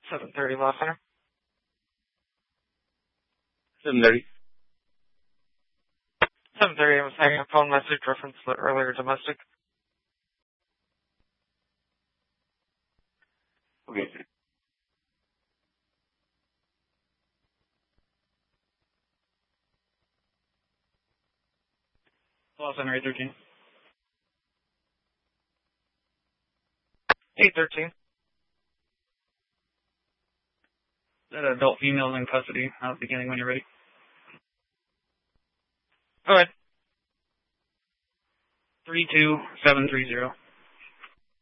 7:30 Law Center. 7:30. 7:30, I was having a phone message reference to the earlier domestic. Okay. Law Center 813. 813. That adult female in custody. Beginning when you're ready. Go ahead. 32730.